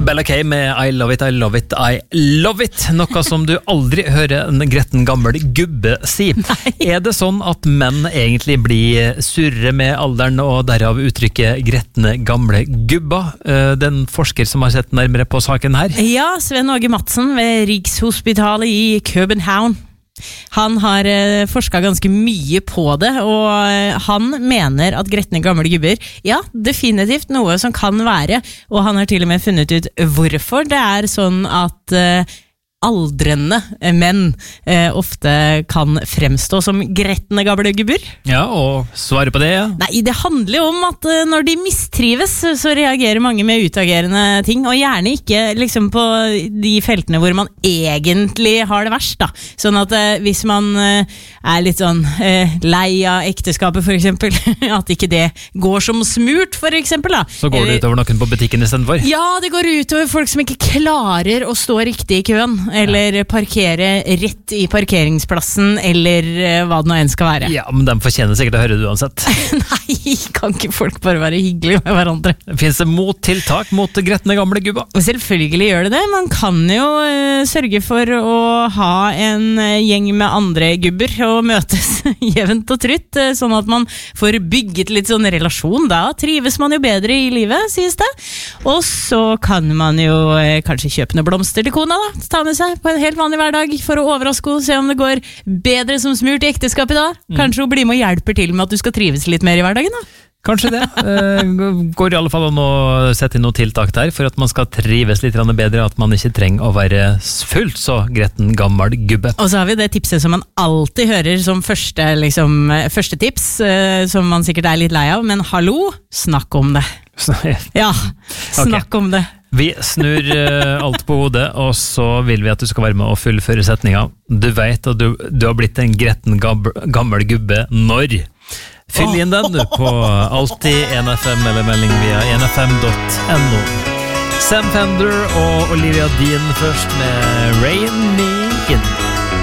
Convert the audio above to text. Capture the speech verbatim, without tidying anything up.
Bella K med I love it, I love it, I love it. Noe som du aldri hører en gretten gammel gubbe si. Nei. Er det sånn at menn egentlig blir surre med alderen og derav uttrykket grettene gamle gubber? Den forsker som har sett nærmere på saken her. Ja, Sven Åge Madsen ved Rikshospitalet i København. Han har eh, forsket ganske mye på det, og eh, han mener at grettene gamle gubber, ja, definitivt noe som kan være, og han har til og med funnet ut hvorfor det er sånn at eh, aldrende menn eh, ofte kan fremstå som grettene gamle gubber. Ja, og svare på det, ja. Nei, det handler jo om at eh, når de mistrives, så reagerer mange med utagerende ting, og gjerne ikke liksom på de feltene hvor man egentlig har det verst, da. Sånn at eh, hvis man eh, er litt sånn eh, lei av ekteskapet, for eksempel, at ikke det går som smurt, for eksempel, da. Så går det utover noen på butikken i stedet for? Ja, det går utover folk som ikke klarer å stå riktig i køen, eller parkere rett i parkeringsplassen, eller uh, hva det nå enn skal være. Ja, men de fortjener sikkert å høre det uansett. Nei, kan ikke folk bare være hyggelige med hverandre? Finnes det mottiltak mot grettene gamle gubber? Selvfølgelig gjør det det. Man kan jo uh, sørge for å ha en uh, gjeng med andre gubber og møtes jevnt og trutt, uh, sånn at man får bygget litt sånn relasjon. Da trives man jo bedre i livet, sies det. Og så kan man jo uh, kanskje kjøpe noen blomster til kona, da. Ta med seg på en helt vanlig hverdag for å overraske henne, se om det går bedre som smurt i ekteskapet da. Kanskje hun blir med og hjelper til med at du skal trives litt mer i hverdagen da. Kanskje det. Går i alle fall an å sette inn noen tiltak der for at man skal trives litt bedre, at man ikke trenger å være fullt så gretten gammel gubbe. Og så har vi det tipset som man alltid hører som første, liksom, første tips, som man sikkert er litt lei av, men hallo, snakk om det. Ja, snakk okay. om det. Vi snur uh, alt på hodet, og så vil vi at du skal være med og fullføre setninga. Du vet at du, du har blitt en gretten gab- gammel gubbe når. Fyll inn den du på alltid en F M eller melding via en f m punktum no. Sam Fender og Olivia Dean først med Rain Me In.